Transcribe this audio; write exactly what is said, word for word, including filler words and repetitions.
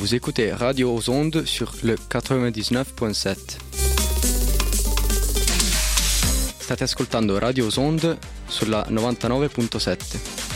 Vous écoutez Radio aux Ondes sur le quatre-vingt-diciannove virgola sette. State ascoltando Radio aux Ondes sulla novantanove virgola sette.